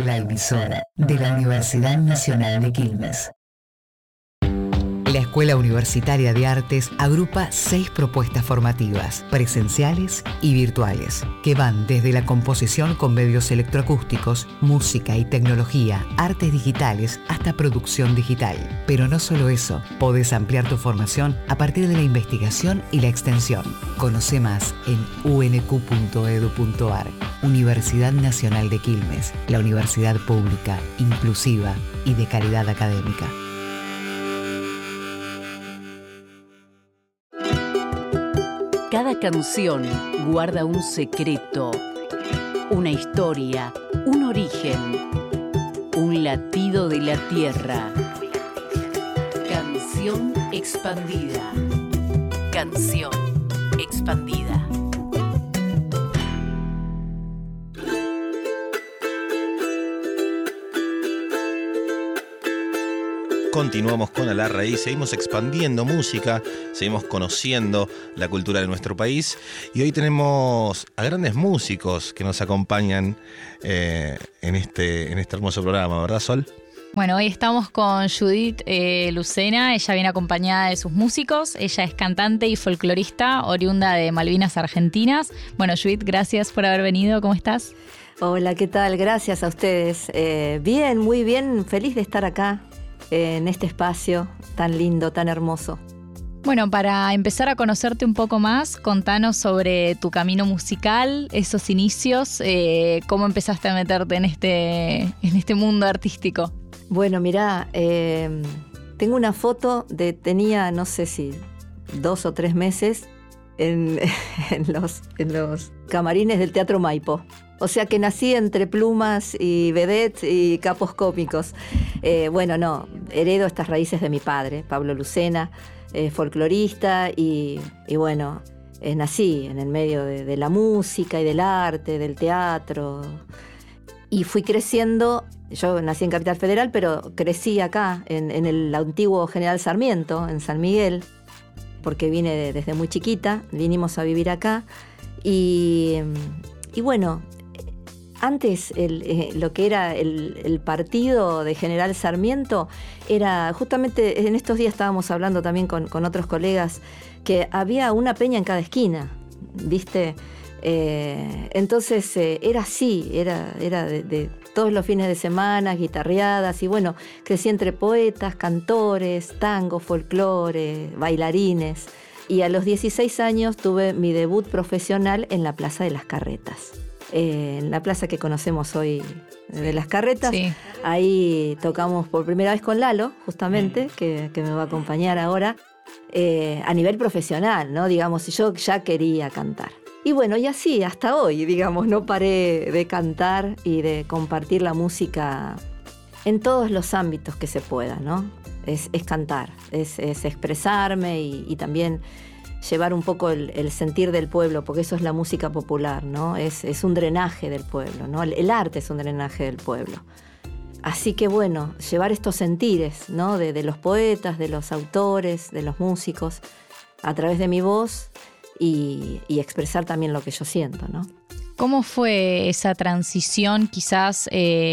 la emisora de la Universidad Nacional de Quilmes. La Escuela Universitaria de Artes agrupa 6 propuestas formativas, presenciales y virtuales, que van desde la composición con medios electroacústicos, música y tecnología, artes digitales, hasta producción digital. Pero no solo eso, podés ampliar tu formación a partir de la investigación y la extensión. Conoce más en unq.edu.ar. Universidad Nacional de Quilmes, la universidad pública, inclusiva y de calidad académica. Cada canción guarda un secreto, una historia, un origen, un latido de la tierra. Canción expandida. Canción expandida. Continuamos con A la Raíz, seguimos expandiendo música, seguimos conociendo la cultura de nuestro país y hoy tenemos a grandes músicos que nos acompañan en este hermoso programa, ¿verdad, Sol? Bueno, hoy estamos con Judith Lucena, ella viene acompañada de sus músicos, ella es cantante y folclorista oriunda de Malvinas Argentinas. Bueno, Judith, gracias por haber venido, ¿cómo estás? Hola, ¿qué tal? Gracias a ustedes. Bien, muy bien, feliz de estar acá. En este espacio tan lindo, tan hermoso. Bueno, para empezar a conocerte un poco más, contanos sobre tu camino musical, esos inicios, cómo empezaste a meterte en este mundo artístico. Bueno, mirá, tengo una foto tenía, no sé si 2 o 3 meses en los camarines del Teatro Maipo. O sea que nací entre plumas y vedettes y capos cómicos. Bueno, no, heredo estas raíces de mi padre, Pablo Lucena, folclorista y bueno, nací en el medio de la música y del arte, del teatro. Y fui creciendo, yo nací en Capital Federal, pero crecí acá, en el antiguo General Sarmiento, en San Miguel, porque vine desde muy chiquita, vinimos a vivir acá. Y bueno, antes lo que era el partido de General Sarmiento era, justamente en estos días estábamos hablando también con otros colegas, que había una peña en cada esquina, ¿viste? Entonces era así, era de todos los fines de semana, guitarreadas, y bueno, crecí entre poetas, cantores, tango, folclore, bailarines, y a los 16 años tuve mi debut profesional en la Plaza de las Carretas. En la plaza que conocemos hoy de las Carretas, sí. Ahí tocamos por primera vez con Lalo, justamente, que me va a acompañar ahora, a nivel profesional, ¿no? Digamos, yo ya quería cantar. Y bueno, y así, hasta hoy, digamos, no paré de cantar y de compartir la música en todos los ámbitos que se pueda, ¿no? Es cantar, es expresarme y también llevar un poco el sentir del pueblo, porque eso es la música popular, ¿no? Es un drenaje del pueblo, ¿no? El arte es un drenaje del pueblo. Así que bueno, llevar estos sentires, ¿no? De los poetas, de los autores, de los músicos, a través de mi voz y expresar también lo que yo siento, ¿no? ¿Cómo fue esa transición quizás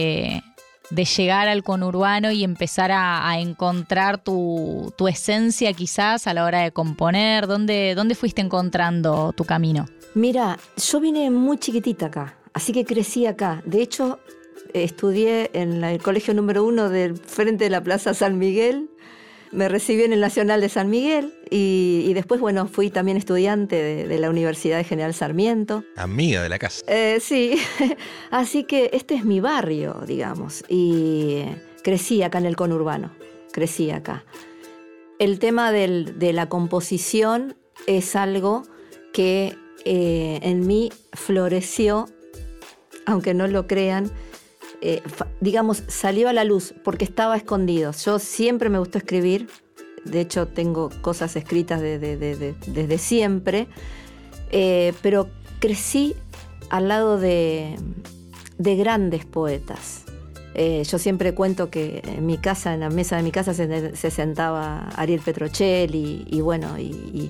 de llegar al conurbano y empezar a encontrar tu esencia quizás a la hora de componer? ¿Dónde fuiste encontrando tu camino? Mira, yo vine muy chiquitita acá, así que crecí acá. De hecho, estudié en el colegio número 1 del frente de la Plaza San Miguel. Me recibí en el Nacional de San Miguel y después, bueno, fui también estudiante de la Universidad de General Sarmiento. Amiga de la casa. Sí, así que este es mi barrio, digamos, y crecí acá en el conurbano, crecí acá. El tema de la composición es algo que en mí floreció, aunque no lo crean, digamos, salió a la luz porque estaba escondido. Yo siempre me gustó escribir, de hecho tengo cosas escritas desde siempre, pero crecí al lado de grandes poetas. Yo siempre cuento que en mi casa, en la mesa de mi casa se sentaba Ariel Petrocelli y bueno, y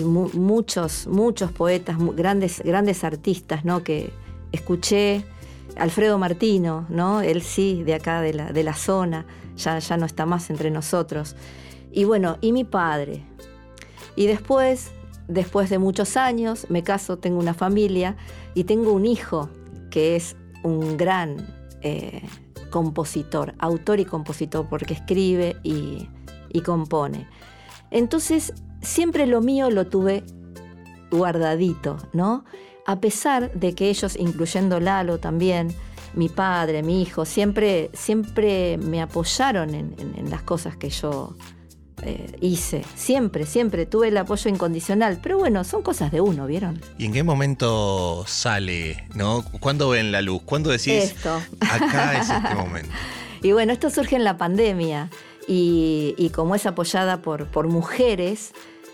muchos poetas, grandes artistas, ¿no? Que escuché Alfredo Martino, ¿no? Él sí, de acá, de la zona, ya no está más entre nosotros. Y bueno, y mi padre. Y después de muchos años, me caso, tengo una familia y tengo un hijo que es un gran compositor, autor y compositor, porque escribe y compone. Entonces, siempre lo mío lo tuve guardadito, ¿no? A pesar de que ellos, incluyendo Lalo también, mi padre, mi hijo, siempre me apoyaron en las cosas que yo hice. Siempre tuve el apoyo incondicional. Pero bueno, son cosas de uno, ¿vieron? ¿Y en qué momento sale, no? ¿Cuándo ven la luz? ¿Cuándo decís, esto? Acá es este momento? Y bueno, esto surge en la pandemia. Y como es apoyada por mujeres,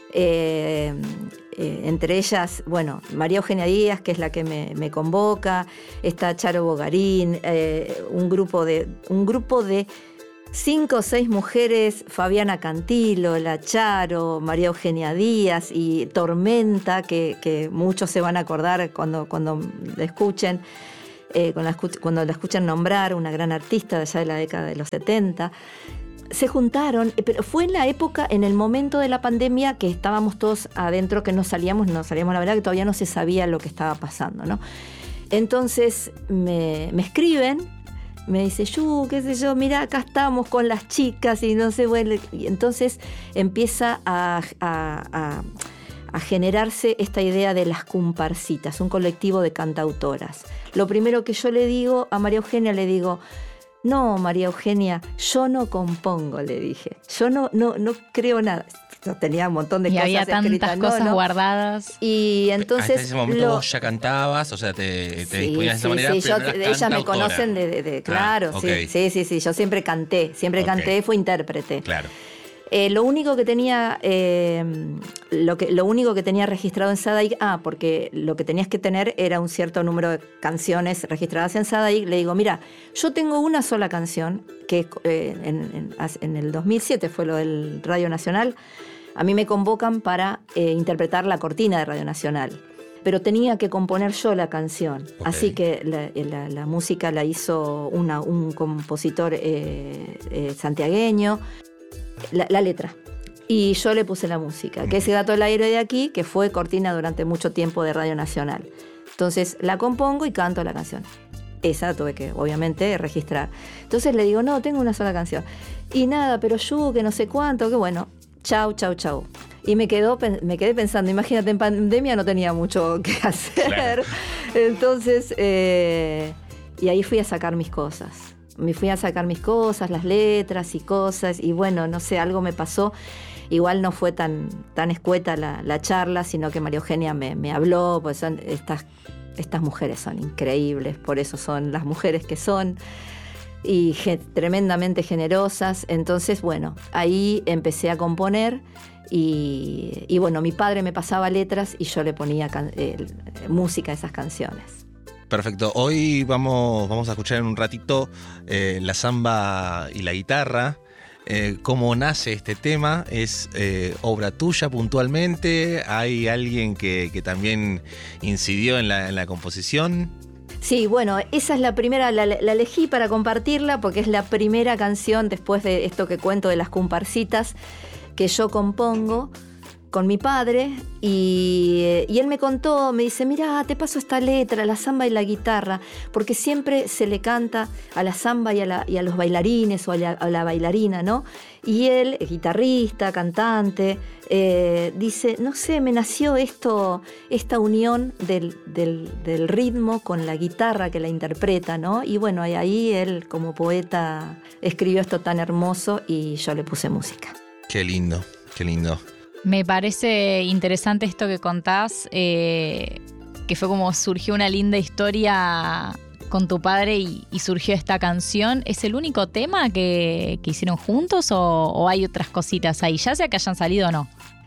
entre ellas, bueno, María Eugenia Díaz, que es la que me convoca, está Charo Bogarín, un grupo de 5 o 6 mujeres, Fabiana Cantilo, la Charo, María Eugenia Díaz y Tormenta, que muchos se van a acordar cuando la escuchen, cuando la escuchan nombrar, una gran artista de allá de la década de los 70. Se juntaron, pero fue en la época, en el momento de la pandemia, que estábamos todos adentro, que no salíamos, la verdad que todavía no se sabía lo que estaba pasando, ¿no? Entonces me escriben, me dice, qué sé yo, mira, acá estamos con las chicas y no sé, bueno, y entonces empieza a generarse esta idea de las comparsitas, un colectivo de cantautoras. Lo primero que yo le digo a María Eugenia, le digo, no, María Eugenia, yo no compongo, le dije. Yo no creo nada. Yo tenía un montón de cosas escritas. Y había tantas cosas guardadas. Y entonces... Hasta ese momento vos ya cantabas, o sea, te disponías de esa manera, pero no eras ellas me conocen claro, okay. Sí, yo siempre canté, canté, fui intérprete. Claro. Lo único que tenía registrado en SADAIC, porque lo que tenías que tener era un cierto número de canciones registradas en SADAIC. Le digo, mira, yo tengo una sola canción que en el 2007 fue lo del Radio Nacional. A mí me convocan para interpretar la cortina de Radio Nacional, pero tenía que componer yo la canción. Okay. Así que la música la hizo un compositor santiagueño. La letra. Y yo le puse la música, que es Gato al Aire de aquí, que fue cortina durante mucho tiempo de Radio Nacional. Entonces la compongo y canto la canción. Esa tuve que, obviamente, registrar. Entonces le digo, no, tengo una sola canción. Y nada, pero que no sé cuánto, que bueno, chau. Y me quedé pensando, imagínate, en pandemia no tenía mucho que hacer. Claro. Entonces, y ahí fui a sacar mis cosas. Las letras y cosas, y bueno, no sé, algo me pasó. Igual no fue tan escueta la charla, sino que María Eugenia me habló, pues son estas mujeres son increíbles, por eso son las mujeres que son, y tremendamente generosas. Entonces, bueno, ahí empecé a componer, y bueno, mi padre me pasaba letras y yo le ponía música a esas canciones. Perfecto. Hoy vamos a escuchar en un ratito la samba y la guitarra. ¿Cómo nace este tema? ¿Es obra tuya puntualmente? ¿Hay alguien que también incidió en la composición? Sí, bueno, esa es la primera, la elegí para compartirla porque es la primera canción después de esto que cuento de las comparsitas que yo compongo con mi padre, y él me contó, me dice, mira, te paso esta letra, la samba y la guitarra, porque siempre se le canta a la samba y a los bailarines o a la bailarina, ¿no? Y él, guitarrista, cantante, dice, no sé, me nació esta unión del ritmo con la guitarra que la interpreta, ¿no? Y bueno, ahí él como poeta escribió esto tan hermoso y yo le puse música. Qué lindo, qué lindo. Me parece interesante esto que contás, que fue como surgió una linda historia con tu padre y surgió esta canción. ¿Es el único tema que hicieron juntos o hay otras cositas ahí? Ya sea que hayan salido o no.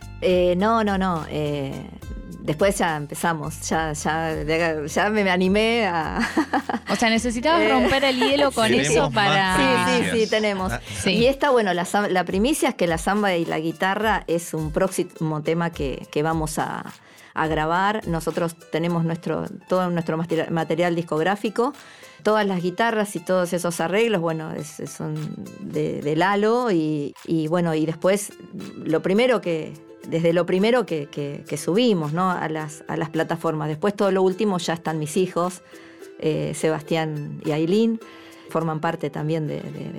No. Después ya empezamos, ya me animé a... O sea, necesitabas romper el hielo con eso para... Sí, tenemos. Sí. Y esta, bueno, la primicia es que la samba y la guitarra es un próximo tema que vamos a a grabar. Nosotros tenemos todo nuestro material discográfico, todas las guitarras y todos esos arreglos, bueno, son de Lalo y bueno, y después desde lo primero que subimos, ¿no? a las plataformas. Después todo lo último ya están mis hijos, Sebastián y Ailín, forman parte también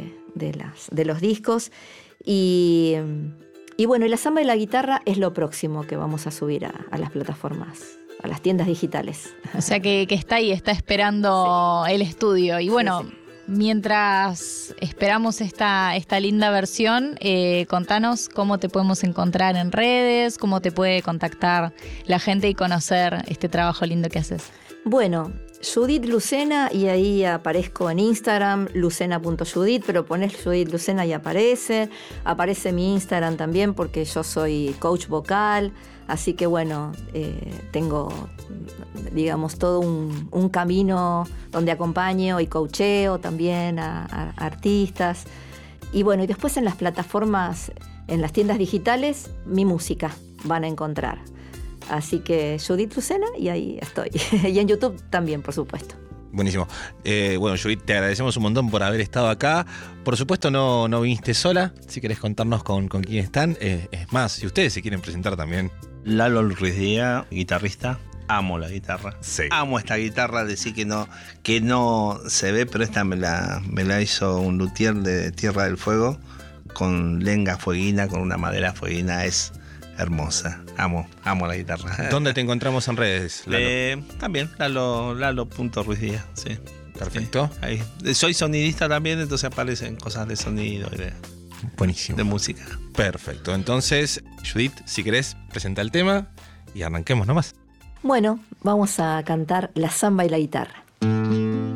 de los discos. Y bueno, y la samba y la guitarra es lo próximo que vamos a subir a las plataformas, a las tiendas digitales. O sea que está ahí, está esperando el estudio. Y bueno, sí. Mientras esperamos esta linda versión, contanos cómo te podemos encontrar en redes, cómo te puede contactar la gente y conocer este trabajo lindo que haces. Bueno, Judith Lucena, y ahí aparezco en Instagram, lucena.judith, pero ponés Judith Lucena y aparece mi Instagram también porque yo soy coach vocal, así que bueno, tengo, digamos, todo un camino donde acompaño y coacheo también a artistas. Y bueno, y después en las plataformas, en las tiendas digitales, mi música van a encontrar. Así que Judith Lucena, y ahí estoy. Y en YouTube también, por supuesto. Buenísimo. Bueno, Judith, te agradecemos un montón por haber estado acá. Por supuesto, no viniste sola. Si querés contarnos con quién están. Es más, si ustedes se quieren presentar también. Lalo Ruiz Díaz, guitarrista. Amo la guitarra. Sí. Amo esta guitarra. Decir que no se ve, pero esta me la hizo un luthier de Tierra del Fuego con lenga fueguina, con una madera fueguina. Es hermosa. Amo la guitarra. ¿Dónde te encontramos en redes, Lalo? También, Lalo.Ruiz Díaz, sí. Perfecto. Sí, ahí. Soy sonidista también, entonces aparecen cosas de sonido y buenísimo. De música. Perfecto. Entonces, Judith, si querés, presenta el tema y arranquemos nomás. Bueno, vamos a cantar la samba y la guitarra.